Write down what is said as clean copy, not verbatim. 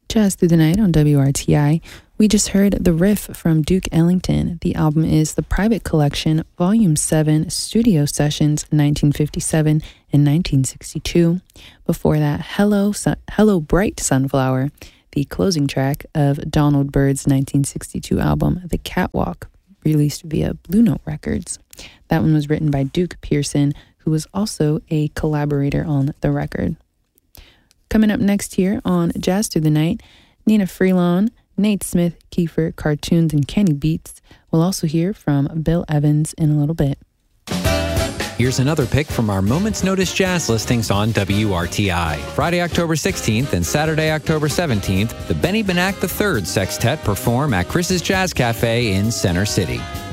Jazz Through the Night on WRTI. We just heard The Riff from Duke Ellington. The album is The Private Collection, Volume 7, Studio Sessions, 1957 and 1962. Before that, Hello Bright Sunflower, the closing track of Donald Byrd's 1962 album, The Catwalk, released via Blue Note Records. That one was written by Duke Pearson, who was also a collaborator on the record. Coming up next here on Jazz Through the Night, Nina Freelon, Nate Smith, Kiefer, Cartoons, and Kenny Beats. We'll also hear from Bill Evans in a little bit. Here's another pick from our Moment's Notice Jazz listings on WRTI. Friday, October 16th and Saturday, October 17th, the Benny Benack III Sextet perform at Chris's Jazz Cafe in Center City.